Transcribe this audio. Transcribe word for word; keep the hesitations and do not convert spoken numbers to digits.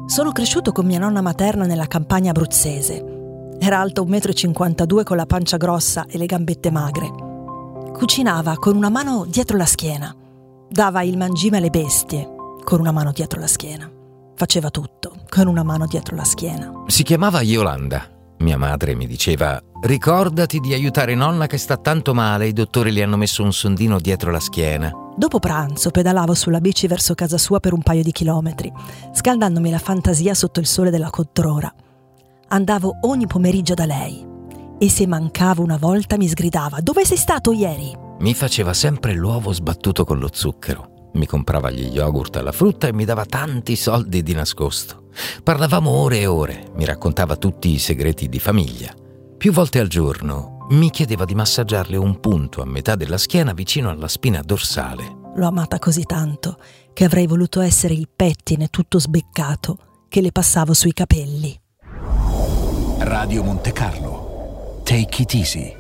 Sono cresciuto con mia nonna materna nella campagna abruzzese. Era alta un metro e cinquantadue con la pancia grossa e le gambette magre. Cucinava con una mano dietro la schiena. Dava il mangime alle bestie con una mano dietro la schiena. Faceva tutto con una mano dietro la schiena. Si chiamava Yolanda. Mia madre mi diceva: ricordati di aiutare nonna che sta tanto male, i dottori le hanno messo un sondino dietro la schiena. Dopo pranzo pedalavo sulla bici verso casa sua per un paio di chilometri, scaldandomi la fantasia sotto il sole della controra. Andavo ogni pomeriggio da lei e se mancavo una volta mi sgridava: dove sei stato ieri? Mi faceva sempre l'uovo sbattuto con lo zucchero, mi comprava gli yogurt alla frutta e mi dava tanti soldi di nascosto. Parlavamo ore e ore, mi raccontava tutti i segreti di famiglia. Più volte al giorno mi chiedeva di massaggiarle un punto a metà della schiena vicino alla spina dorsale. L'ho amata così tanto che avrei voluto essere il pettine tutto sbeccato che le passavo sui capelli. Radio Monte Carlo. Take it easy.